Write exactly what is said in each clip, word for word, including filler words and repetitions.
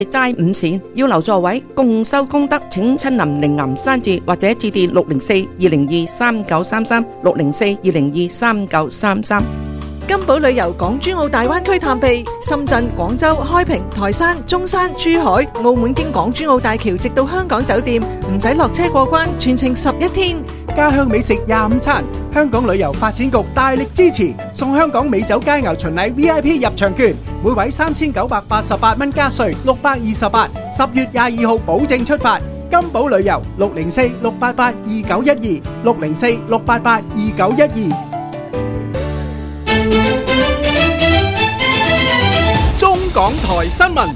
齋五線要留座位共修功德，請親臨靈岩山寺或者致電六零四二零二三九三三六零四二零二三九三三。 金寶旅遊港珠澳大灣區探秘，深圳、廣州、開平、台山、中山、珠海、澳門經港珠澳大橋直到香港酒店，唔使落車過關，全程十一天。 家鄉美食廿五餐，香港旅遊發展局大力支持，送香港美酒佳肴巡禮 V I P 入場券，每位三千九百八十八蚊加稅，六百二十八。十月廿二號保證出發。金寶旅遊六零四六八八二九一二六零四六八八二九一二。中港台新聞。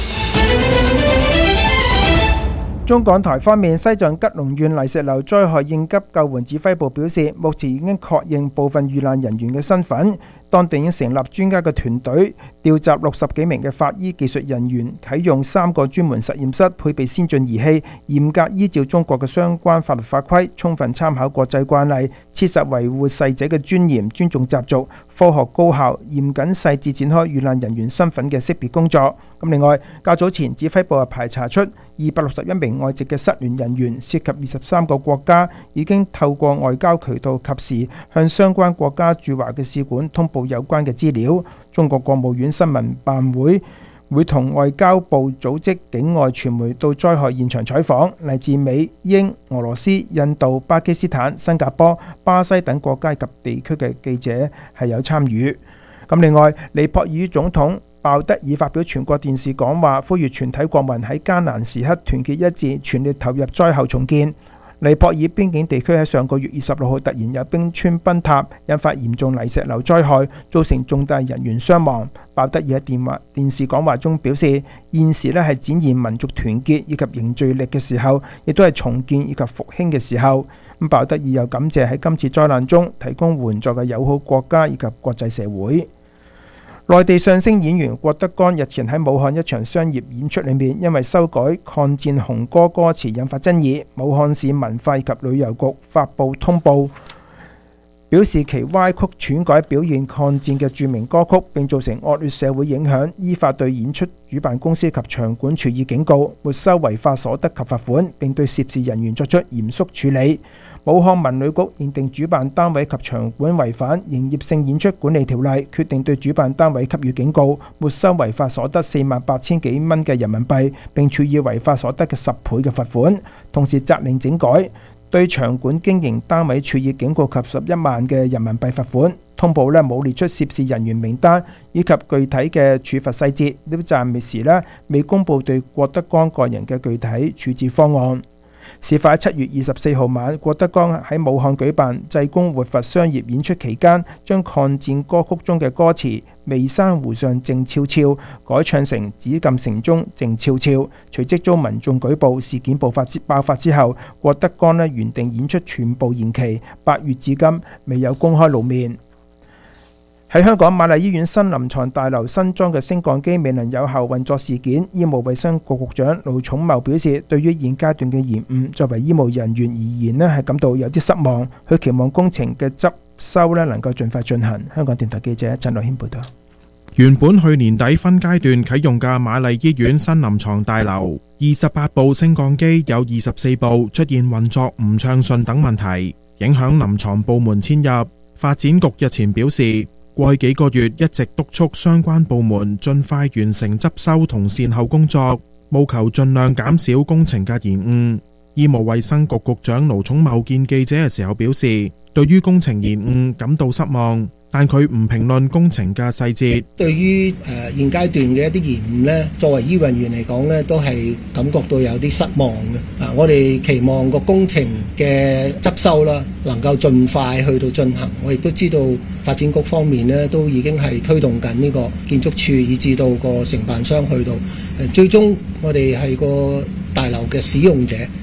中港台方面，西藏吉隆縣泥石流災害應急救援指揮部表示，目前已經確認部分遇難人員嘅身份，當地已經成立專家嘅團隊，調集六十幾名嘅法醫技術人員，啟用三個專門實驗室，配備先進儀器，嚴格依照中國嘅相關法律法規，充分參考國際慣例，切實維護逝者嘅尊嚴，尊重習俗，科學高效、嚴謹細緻展開遇難人員身份嘅識別工作。咁另外，較早前指揮部排查出二百六十一名外籍嘅失聯人員，涉及二十三個國家，已經透過外交渠道及時向相關國家駐華嘅使館通報有關嘅資料。中國國務院新聞辦會會同外交部組織境外傳媒到災害現場採訪，嚟自美、英、俄羅斯、印度、巴基斯坦、新加坡、巴西等國家及地區嘅記者係有參與。咁另外，尼泊爾總統鮑德爾發表全國電視講話，呼籲全體國民喺艱難時刻團結一致，全力投入災後重建。尼泊爾邊境地區喺上個月二十六號突然有冰川崩塌，引發嚴重泥石流災害，造成重大人員傷亡。鮑德爾喺電話電視講話中表示，現時咧係展現民族團結以及凝聚力嘅時候，亦都係重建以及復興嘅時候。咁鮑德爾又感謝喺今次災難中提供援助嘅友好國家以及國際社會。內地相聲演員郭德綱日前喺武漢一場商業演出裏面，因為修改抗戰紅歌歌詞引發爭議，武漢市文化及旅遊局發布通報，表示其歪曲篡改表現抗戰嘅著名歌曲，並造成惡劣社會影響，依法對演出主辦公司及場館處以警告，沒收違法所得及罰款，並對涉事人員作出嚴肅處理。武漢文旅局認定主辦單位及場館違反營業性演出管理條例，決定對主辦單位給予警告，沒收違法所得四萬八千幾蚊嘅人民幣，並處以違法所得嘅十倍嘅罰款，同時責令整改，對場館經營單位處以警告及十一萬嘅人民幣罰款。通報咧冇列出涉事人員名單以及具體嘅處罰細節，呢暫時咧未公佈對郭德綱個人嘅具體處置方案。事發喺七月二十四號晚，郭德綱喺武漢舉辦濟公活佛商業演出期間，將抗戰歌曲中嘅歌詞《眉山湖上靜悄悄》改唱成紫禁城中靜悄悄，隨即遭民眾舉報。事件爆發之爆發之後，郭德綱咧原定演出全部延期，八月至今未有公開露面。喺香港瑪麗醫院新臨床大樓新裝嘅升降機未能有效運作事件，醫務衛生局局長盧寵茂表示，對於現階段嘅延誤，作為醫務人員而言咧係感到有啲失望，佢期望工程嘅執修咧能夠盡快進行。香港電台記者陳樂軒報道。 原本去年底分階段啟用嘅瑪麗醫院新臨床大樓，二十八部升降機有二十四部出現運作唔暢順等問題，影響臨床部門遷入。發展局日前表示，過去幾個月一直督促相關部門盡快完成執修同善後工作，務求盡量減少工程嘅延誤。醫務衛生局局長盧寵茂見記者嘅時候表示，對於工程延誤感到失望，但佢唔評論工程嘅細節。 對於誒、呃、現階段嘅一啲延誤呢，作為醫護人員嚟講呢，都係感覺到有啲失望嘅。啊，我哋期望個工程嘅執修啦，能夠盡快去到進行。我亦都知道發展局方面呢，都已經係推動緊呢個建築署，以至到個承辦商去到誒，最終我哋係個大樓嘅使用者，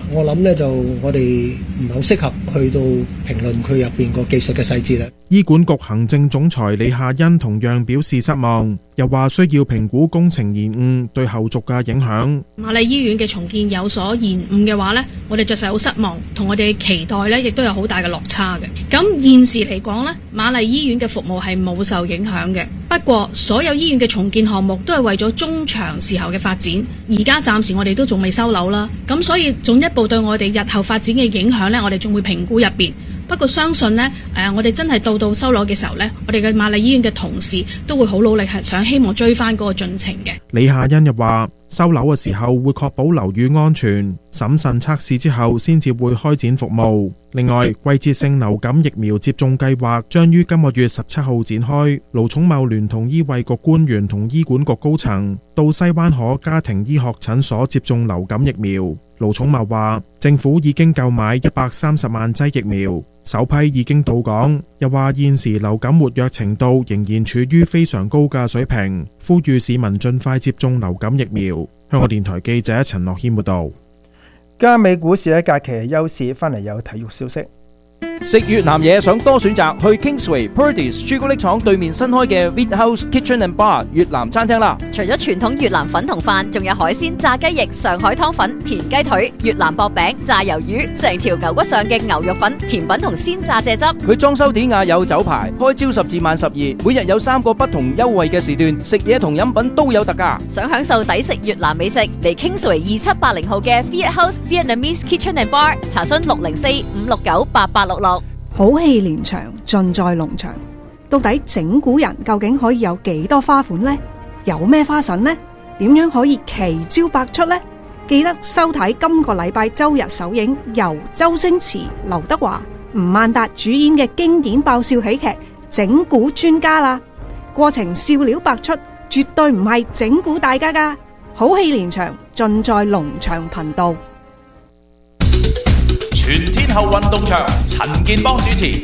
我諗呢就我哋唔係好適合去到評論佢入邊個技術嘅細節啦。 醫管局行政總裁李夏茵同樣表示失望，又話需要評估工程延誤對後續嘅影響。 瑪麗醫院嘅重建有所延誤嘅話呢，我哋着實好失望，同我哋期待呢亦都有好大嘅落差嘅。咁現時嚟講呢，瑪麗醫院嘅服務係冇受影響嘅。不過所有醫院嘅重建項目都係為咗中長時候嘅發展，而家暫時我哋都仲未收樓啦。咁所以進一步對我哋日後發展嘅影響呢，我哋仲會評估入邊。不過相信呢，誒、呃，我哋真係到到收樓嘅時候呢，我哋嘅瑪麗醫院嘅同事都會好努力，係想希望追翻嗰個進程嘅。 李夏茵又話，收樓嘅時候會確保樓宇安全，審慎測試之後先至會開展服務。另外，季節性流感疫苗接種計劃將於今個月十七號展開。盧寵茂聯同醫衛局官員同醫管局高層到西灣河家庭醫學診所接種流感疫苗。盧寵茂話，政府已經購買一百三十萬劑疫苗，首批已經到港。又話現時流感活躍程度仍然處於非常高嘅水平，呼籲市民盡快接種流感疫苗。香港電台記者陳樂謙報道。 加美股市喺假期嘅休市，翻嚟有體育消息。 食越南嘢想多選擇，去 Kingsway Purdey's 朱古力廠對面新開嘅 Wheat House Kitchen and Bar 越南餐廳啦。 除咗傳統越南粉同飯，仲有海鮮、炸雞翼、上海湯粉、田雞腿、越南薄餅、炸魷魚，成條牛骨上嘅牛肉粉、甜品同鮮炸蔗汁。 佢裝修典雅有酒牌，開朝十至晚十二，每日有三個不同優惠嘅時段，食嘢同飲品都有特價。 想享受抵食越南美食，嚟 Kingsway 二七八零號嘅 Wheat House Vietnamese Kitchen and Bar， 查詢六零四五六九八八六六。 好戲連場，盡在農場。到底整蠱人究竟可以有幾多花款呢？有咩花神呢？點樣可以奇招百出呢？記得收睇今個禮拜周日首映，由周星馳、劉德華、吳孟達主演嘅經典爆笑喜劇《整蠱專家》啦。過程笑料百出，絕對唔係整蠱大家噶。好戲連場，盡在農場頻道。 全天候運動場，陳健邦主持。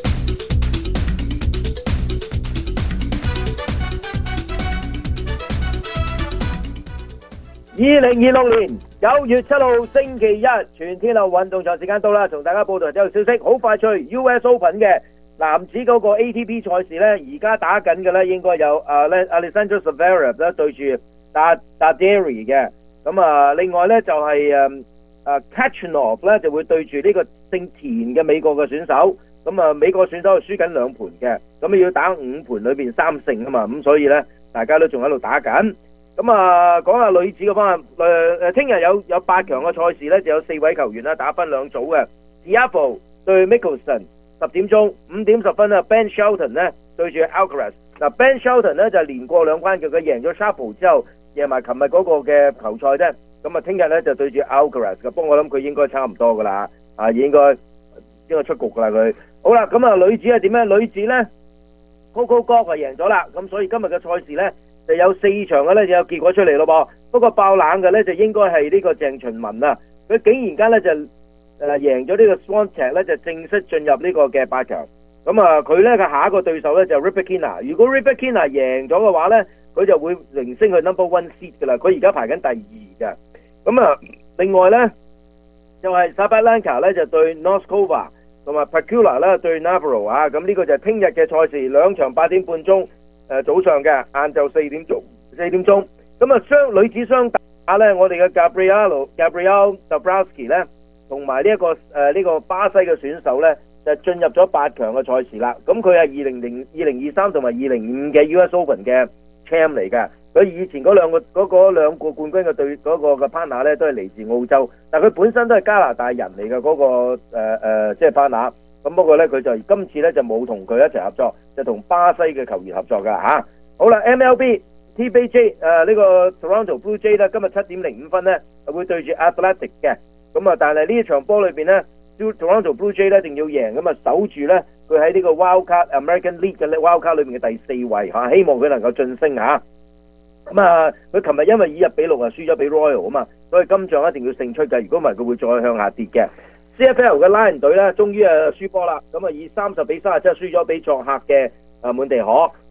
二零二六年九月七號星期一，全天候運動場時間到啦，同大家報道體育消息。好快脆 ，U S Open 嘅男子嗰個 A T P 賽事呢，而家打緊嘅呢，應該有啊咧 Alexander Zverev 咧對住達達 Derry 嘅。咁啊，另外呢，就係誒。Uh, Kachanov 咧就會對住呢個姓田嘅美國嘅選手，咁啊美國選手係輸緊兩盤嘅，咁要打五盤裏邊三勝啊嘛，咁所以咧大家都仲喺度打緊。咁啊講下女子嗰方面，誒誒聽日有有八強嘅賽事咧，就有四位球員啦打分兩組嘅 Tiafoe 對 Mickelson 十點鐘，五點十分啊 Ben Shelton 咧對住 Alcaraz。嗱 Ben Shelton 咧就連過兩關，叫佢贏咗 Sharpo 之後，贏埋琴日嗰個嘅球賽啫。咁啊，聽日咧就對住 Alcaraz 嘅，不過我諗佢應該差唔多噶啦，啊應該應該出局噶啦佢。好啦，咁啊女子係點咧？女子咧 Coco Gauff 係贏咗啦，咁所以今日嘅賽事咧就有四場嘅咧就有結果出嚟咯噃。不過爆冷嘅咧就應該係呢個鄭循文啊，佢竟然間咧就誒贏咗呢個 Swiatek 咧就正式進入呢個嘅八強。咁啊佢咧嘅下一個對手咧就 Rybakina， 如果 Rybakina 贏咗嘅話咧，佢就會榮升去 number one seed 噶啦，佢而家排緊第二嘅。咁啊，另外咧就係 Sabalenka 咧就對 Noskova， 同埋 Pegula 咧對 Navarro 啊，咁呢個就係聽日嘅賽事，兩場八點半鐘誒早上嘅，晏晝四點鐘四點鐘。咁啊雙女子雙打咧，我哋嘅 Gabriel Gabriel Dabrowski 咧，同埋呢一個誒呢、呃這個巴西嘅選手咧，就進入咗八強嘅賽事啦。咁佢係二零零二零二三同埋二零五嘅 U S Open 嘅 champ 嚟嘅。佢以前嗰兩個嗰個兩個冠軍嘅對嗰個嘅 partner 咧都係嚟自澳洲，但係佢本身都係加拿大人嚟嘅嗰個誒誒即係 partner。咁不過咧佢就今次咧就冇同佢一齊合作，就同巴西嘅球員合作㗎嚇。好啦 ，M L B T B J 誒呢個 Toronto Blue Jay 咧今日七點零五分咧會對住 Athletic 嘅。咁啊，但係呢一場波裏邊咧 ，Toronto Blue Jay 咧一定要贏，咁啊守住咧佢喺呢個 Wildcard American League 嘅 Wildcard 裏面嘅第四位嚇，希望佢能夠晉升嚇。咁啊，佢琴日因為以一比六啊輸咗俾 Royal 啊嘛，所以今仗一定要勝出嘅，如果唔係佢會再向下跌嘅。C F L 嘅拉人隊咧，終於誒輸波啦，咁啊以三十比三十七輸咗俾作客嘅啊滿地可。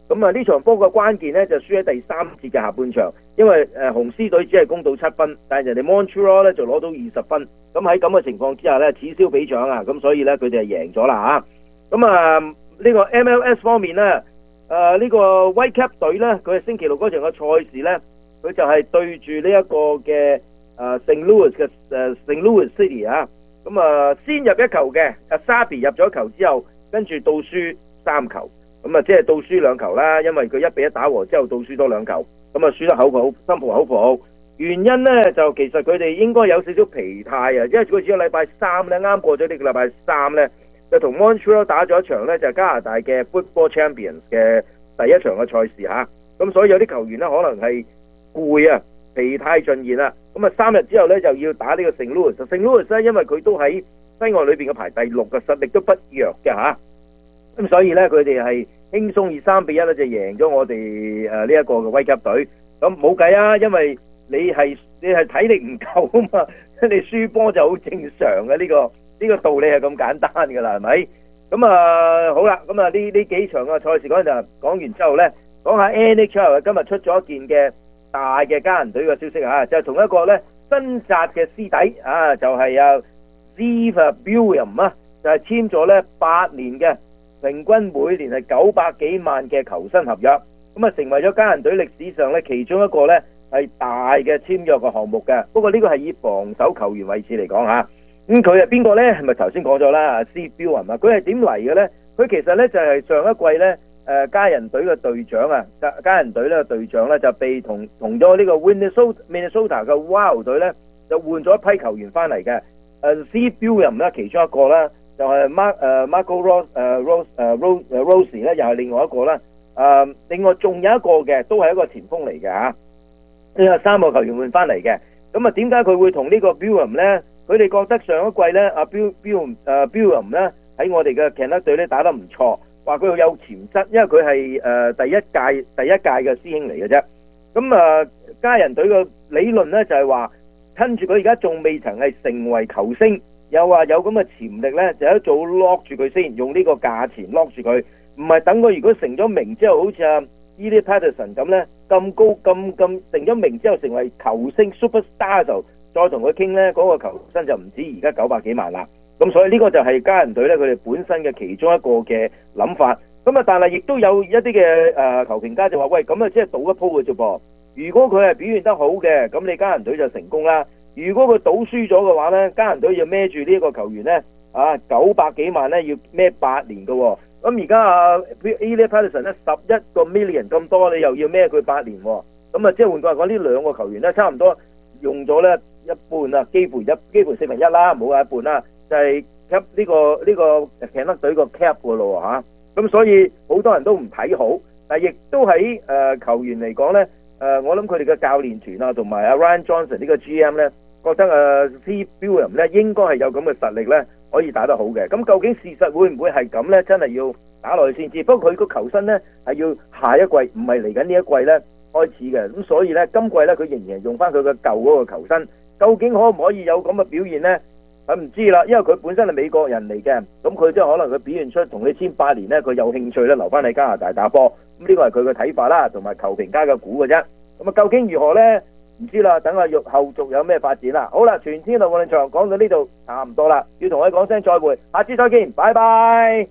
咁啊呢場波嘅關鍵咧就輸喺第三節嘅下半場，因為誒、呃、紅獅隊只係攻到七分，但係人哋 Montreal 咧就攞到二十分。咁喺咁嘅情況之下咧，此消彼長啊，咁所以咧佢哋係贏咗啦嚇。咁啊呢、這個 M L S 方面咧，誒、呃、呢、這個 Whitecap 隊咧，佢係星期六嗰場嘅賽事咧，佢就係對住呢一個嘅誒 Saint Louis 嘅誒 Saint Louis City 啊。咁啊先入一球嘅阿 Sabi 入咗球之後，跟住倒輸三球。咁啊，即係倒輸兩球啦，因為佢一比一打和之後倒輸多兩球，咁啊輸得口服心服口服。原因呢，就其實佢哋應該有少少疲態啊，因為佢只有禮拜三咧，啱過咗呢個禮拜三呢，就同 Montreal 打咗一場呢，就係加拿大嘅 Football Champions 嘅第一場嘅賽事嚇。咁所以有啲球員呢，可能係攰啊，疲態盡現啦。咁啊三日之後呢，就要打呢個聖 Louis。聖 Louis 咧，因為佢都喺西岸裏邊嘅排第六嘅實力都不弱嘅嚇。咁所以咧，佢哋係輕鬆以三比一咧就贏咗我哋誒呢一個嘅威級隊。咁冇計啊，因為你係你係體力唔夠啊嘛，你輸波就好正常嘅，呢個呢個道理係咁簡單㗎啦，係咪？咁啊好啦，咁啊呢呢幾場嘅賽事嗰陣就講完之後咧，講下 N H L 今日出咗一件嘅大嘅家人隊嘅消息啊，就係同一個咧新紮嘅師弟啊，就係啊 Ziva Buium 啊，就係簽咗咧八年嘅。平均每年係九百幾萬嘅球薪合約，咁啊成為咗家人隊歷史上咧其中一個咧係大嘅簽約嘅項目嘅。不過呢個係以防守球員位置嚟講嚇，咁佢係邊個咧？係咪頭先講咗啦？C. Bill 係嘛？佢係點嚟嘅咧？佢其實咧就係上一季咧誒家人隊嘅隊長啊，家家人隊咧嘅隊長咧就被同同咗呢個 Minnesota Minnesota 嘅 Wild 隊咧就換咗一批球員翻嚟嘅。誒 C. Bill 咧其中一個啦。就係 Mark 誒 Marco Rose 誒 Rose 誒 Rose 誒 Rose 咧，又係另外一個啦。誒，另外仲有一個嘅，都係一個前鋒嚟嘅嚇。呢個三個球員換翻嚟嘅。咁啊，點解佢會同呢個 Bullum 咧？佢哋覺得上一季咧，阿 Bill Bill 誒 Bullum 咧喺我哋嘅 Canada 隊咧打得唔錯，話佢有潛質，因為佢係誒第一屆第一屆嘅師兄嚟嘅啫。咁啊，家人隊嘅理論咧就係話，趁住佢而家仲未曾係成為球星。又話有咁嘅潛力呢，就一早 lock 住佢先，用呢個價錢 lock 住佢，唔係等佢如果成咗名之後，好似阿 Elliot Patterson 咁呢，咁高咁咁成咗名之後成為球星 superstar 就再同佢傾呢，嗰、那個球薪就唔止而家九百幾萬啦。咁所以呢個就係家人隊呢，佢哋本身嘅其中一個嘅諗法。咁啊，但係亦都有一啲嘅誒球評家就話：喂，咁啊，即係賭一鋪嘅啫噃。如果佢係表現得好嘅，咁你家人隊就成功啦。如果佢賭輸咗嘅話呢，家人隊要孭住呢一個球員呢，啊九百幾萬呢，要孭八年嘅喎。咁而家啊 Elliot Patterson 呢，十一個 million 咁多，你又要孭佢八年喎。咁啊，即係換句話講，呢兩個球員呢，差唔多用咗呢一半啊，幾乎一幾乎四分一啦，冇話一半啦，就係 cap 呢個呢、呢個 Canada 隊個 cap 嘅咯嚇。咁所以好多人都唔睇好，但係亦都喺誒、呃、球員嚟講呢，誒、呃、我諗佢哋嘅教練團啊，同埋阿 Ryan Johnson 呢個 G M 呢。覺得誒 C. Bullum 咧應該係有咁嘅實力咧，可以打得好嘅。咁究竟事實會唔會係咁咧？真係要打落去先知。不過佢個球薪咧係要下一季，唔係嚟緊呢一季咧開始嘅。咁所以咧今季咧佢仍然用翻佢嘅舊嗰個球薪。究竟可唔可以有咁嘅表現咧？佢唔知啦，因為佢本身係美國人嚟嘅，咁佢即係可能佢表現出同你簽八年咧，佢有興趣咧留翻喺加拿大打波。咁呢個係佢嘅睇法啦，同埋球評家嘅估嘅啫。咁啊，究竟如何咧？唔知啦，等下肉後續有咩發展啦。好啦，全天候運動場講到呢度差唔多啦，要同佢講聲再會，下次再見，拜拜。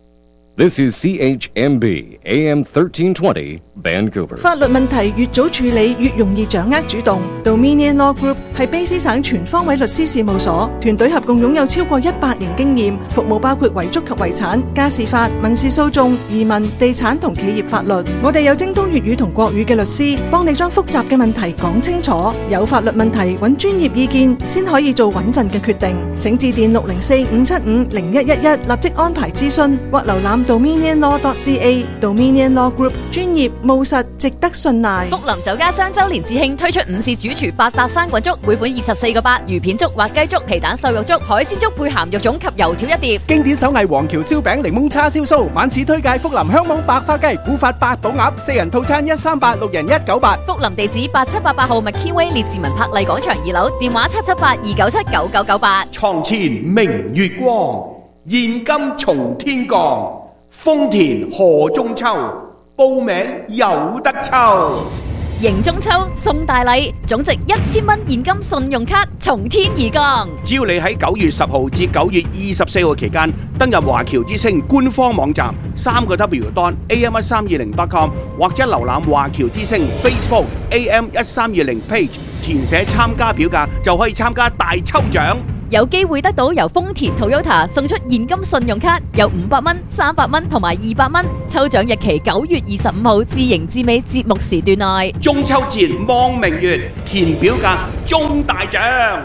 This is C H M B A M thirteen twenty Vancouver。 法律問題越早處理越容易掌握主動。Dominion Law Group 係卑詩省全方位律師事務所，團隊合共擁有超過一百年經驗，服務包括遺囑及遺產、家事法、民事訴訟、移民、地產同企業法律。我哋有精通粵語同國語嘅律師，幫你將複雜嘅問題講清楚。有法律問題揾專業意見先可以做穩陣嘅決定。請致電六零四五七五零一一一，立即安排諮詢或瀏覽Dominion Law dot C A。 Dominion Law Group 專業務實，值得信賴。 福林酒家雙周年致慶推出午市主廚八搭生滾粥，每款二十四個八，魚片粥、滑雞粥、皮蛋瘦肉粥、海鮮粥配鹹肉粽及油條一碟。 經典手藝黃橋燒餅、檸檬叉燒酥，晚市推介福林香網白花雞、古法八寶鴨，四人套餐一三八，六人一九八。 福林地址八七八八號 McKeeway 列治文柏麗廣場二樓，電話七七八二九七九九九八。 床前明月光，現金從天降。豐田賀中秋， 報名有得抽。 迎中秋送大禮，總值一千蚊現金信用卡從天而降。 只要你喺九月十號至九月二十四號期間登入華僑之星官方網站三個 W dot A M 一三二零 dot com 或者瀏覽華僑之星 Facebook A M 一三二零 page， 填寫參加表格就可以參加大抽獎。 有機會得到由豐田 Toyota 送出現金信用卡，有五百蚊、三百蚊同埋二百蚊。抽獎日期九月二十五號至迎至尾節目時段內。 中秋節望明月，填表格中大獎。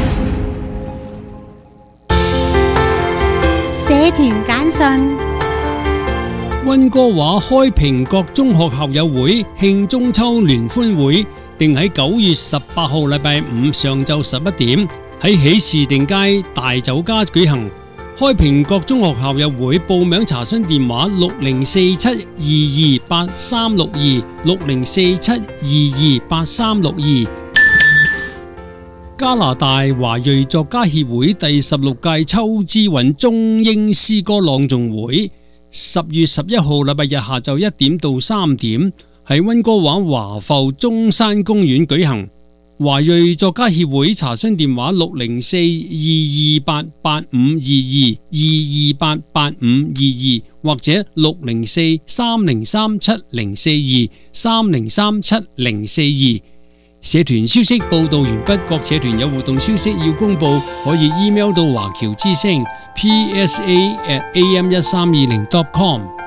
社團簡訊。 溫哥華開平各中學校友會慶中秋聯歡會，定喺九月十八號禮拜五上晝十一點。喺喜事定街大酒家舉行。開平各中學校友會報名查詢電話六零四七二二八三六二六零四七二二八三六二。加拿大華裔作家協會第十六屆秋之韻中英詩歌朗誦會，十月十一號禮拜日下晝一點到三點喺溫哥華華埠中山公園舉行。華裔作家協會查詢電話六零四二二八八五二二二二八八五二二或者六零四三零三七零四二三零三七零四二。社團消息報道完畢，各社團有活動消息要公布，可以 email 到華僑之聲 P S A at A M 一三二零 dot com。